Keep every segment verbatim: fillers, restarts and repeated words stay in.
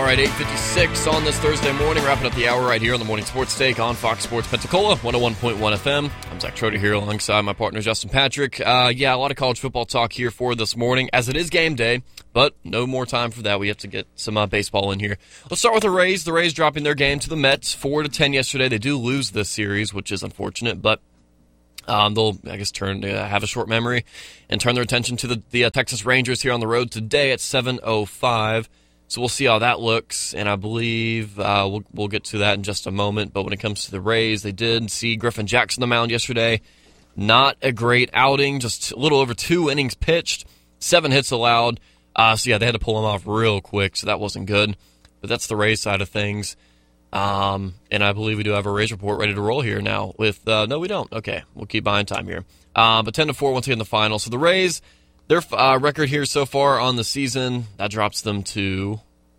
right, eight fifty-six on this Thursday morning, wrapping up the hour right here on the Morning Sports Take on Fox Sports Pensacola, one oh one point one F M. I'm Zach Schroeder here alongside my partner Justin Patrick. Uh, yeah, a lot of college football talk here for this morning, as it is game day, but no more time for that. We have to get some uh, baseball in here. Let's start with the Rays. The Rays dropping their game to the Mets, four to ten yesterday. They do lose this series, which is unfortunate, but Um, they'll, I guess, turn uh, have a short memory and turn their attention to the, the uh, Texas Rangers here on the road today at seven oh five. So we'll see how that looks, and I believe uh, we'll, we'll get to that in just a moment. But when it comes to the Rays, they did see Griffin Jackson on the mound yesterday. Not a great outing, just a little over two innings pitched, seven hits allowed. Uh, so, yeah, they had to pull him off real quick, so that wasn't good. But that's the Rays side of things. Um, and I believe we do have a Rays report ready to roll here now with, uh, no, we don't. Okay, we'll keep buying time here. Uh, but ten to four once again in the final. So the Rays, their uh, record here so far on the season, that drops them to,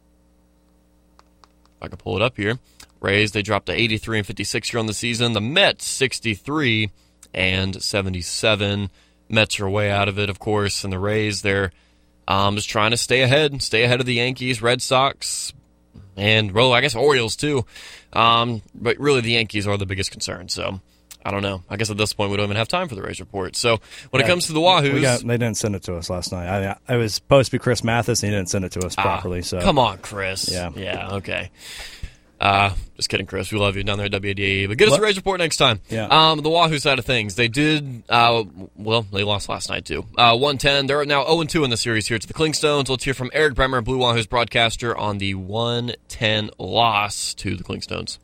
if I can pull it up here, Rays, they dropped to eighty-three and fifty-six here on the season. The Mets, sixty-three and seventy-seven. Mets are way out of it, of course. And the Rays, they're um, just trying to stay ahead, stay ahead of the Yankees, Red Sox, and, well, I guess Orioles, too. Um, but really, the Yankees are the biggest concern. So, I don't know. I guess at this point, we don't even have time for the Rays report. So, when yeah, it comes to the Wahoos... We got, they didn't send it to us last night. I, I, it was supposed to be Chris Mathis, and he didn't send it to us properly. Ah, So come on, Chris. Yeah. Yeah, okay. Uh, just kidding, Chris. We love you down there at W A D A E. But get us what? a Rays report next time. Yeah. Um, the Wahoo side of things, they did, uh, well, they lost last night, too. Uh, one ten. They're now oh and two in the series here to the Clingstones. Let's hear from Eric Bremer, Blue Wahoos broadcaster, on the one ten loss to the Clingstones.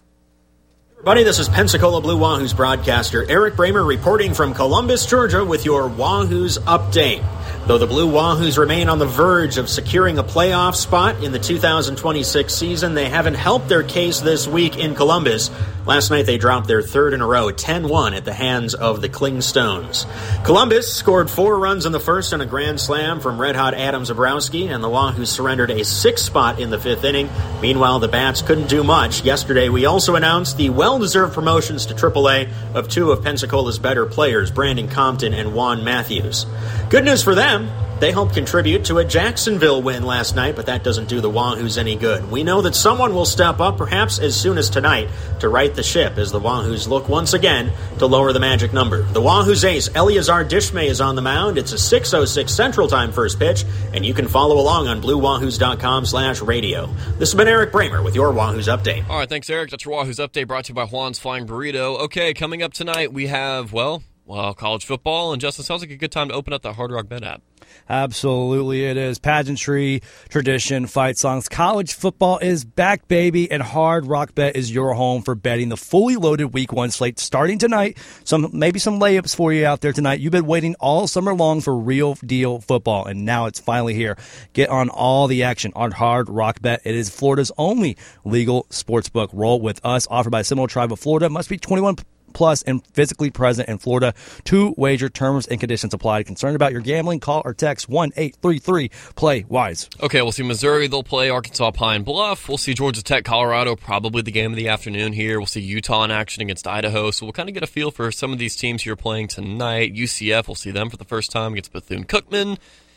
Buddy, this is Pensacola Blue Wahoos broadcaster Eric Bremer reporting from Columbus, Georgia with your Wahoos update. Though the Blue Wahoos remain on the verge of securing a playoff spot in the two thousand twenty-six season, they haven't helped their case this week in Columbus. Last night they dropped their third in a row, ten one, at the hands of the Clingstones. Columbus scored four runs in the first and a grand slam from red-hot Adam Zabrowski, and the Wahoos surrendered a sixth spot in the fifth inning. Meanwhile, the Bats couldn't do much. Yesterday, we also announced the well-deserved promotions to triple A of two of Pensacola's better players, Brandon Compton and Juan Matthews. Good news for them. They helped contribute to a Jacksonville win last night, but that doesn't do the Wahoos any good. We know that someone will step up, perhaps as soon as tonight, to right the ship as the Wahoos look once again to lower the magic number. The Wahoos ace, Eleazar Dishmay, is on the mound. It's a six oh six Central Time first pitch, and you can follow along on blue wahoos dot com slash radio. This has been Eric Bremer with your Wahoos Update. All right, thanks, Eric. That's your Wahoos Update brought to you by Juan's Flying Burrito. Okay, coming up tonight, we have, well... Well, college football, and Justin, sounds like a good time to open up the Hard Rock Bet app. Absolutely it is. Pageantry, tradition, fight songs. College football is back, baby, and Hard Rock Bet is your home for betting the fully loaded Week one slate starting tonight. Some Maybe some layups for you out there tonight. You've been waiting all summer long for real deal football, and now it's finally here. Get on all the action on Hard Rock Bet. It is Florida's only legal sportsbook. Roll with us, offered by Seminole Tribe of Florida. Must be twenty-one plus and physically present in Florida. Two wager terms and conditions apply. Concerned about your gambling? Call or text one eight three three play wise. Okay, we'll see Missouri. They'll play Arkansas Pine Bluff. We'll see Georgia Tech, Colorado, probably the game of the afternoon here. We'll see Utah in action against Idaho. So we'll kind of get a feel for some of these teams here playing tonight. U C F, we'll see them for the first time against Bethune-Cookman.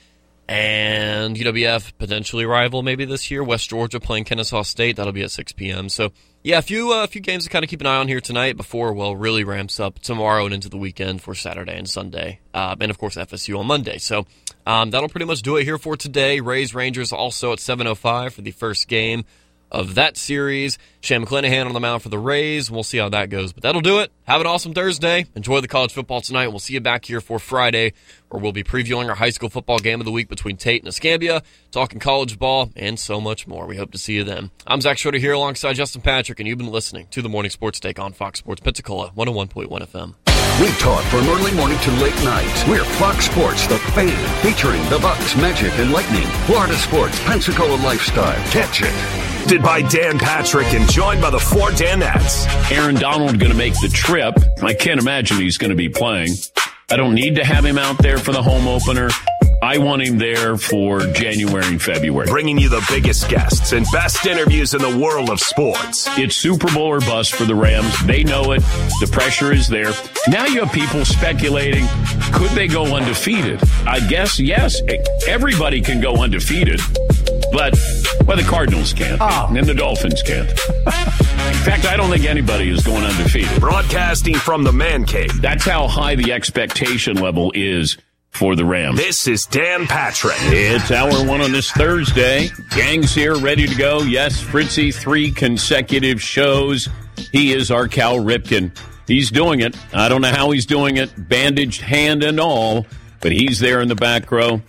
And U W F, potentially rival maybe this year. West Georgia playing Kennesaw State. That'll be at six p.m. So, yeah, a few uh, a few games to kind of keep an eye on here tonight before, well, really ramps up tomorrow and into the weekend for Saturday and Sunday. Uh, and, of course, F S U on Monday. So um, that'll pretty much do it here for today. Rays Rangers also at seven oh five for the first game of that series. Shane McClanahan on the mound for the Rays. We'll see how that goes. But that'll do it. Have an awesome Thursday. Enjoy the college football tonight. We'll see you back here for Friday, where we'll be previewing our high school football game of the week between Tate and Escambia, talking college ball, and so much more. We hope to see you then. I'm Zach Schroeder here alongside Justin Patrick, and you've been listening to the Morning Sports Take on Fox Sports Pensacola, one oh one point one F M. We talk from early morning to late night. We're Fox Sports, the fan, featuring the Bucks, Magic, and Lightning. Florida sports, Pensacola lifestyle. Catch it. Hosted by Dan Patrick and joined by the four Danettes. Aaron Donald going to make the trip. I can't imagine he's going to be playing. I don't need to have him out there for the home opener. I want him there for January and February. Bringing you the biggest guests and best interviews in the world of sports. It's Super Bowl or bust for the Rams. They know it. The pressure is there. Now you have people speculating, could they go undefeated? I guess, yes. Everybody can go undefeated. But, well, the Cardinals can't. Oh. And the Dolphins can't. In fact, I don't think anybody is going undefeated. Broadcasting from the Man Cave. That's how high the expectation level is for the Rams. This is Dan Patrick. It's hour one on this Thursday. Gang's here, ready to go. Yes, Fritzy, three consecutive shows. He is our Cal Ripken. He's doing it. I don't know how he's doing it, bandaged hand and all, but he's there in the back row.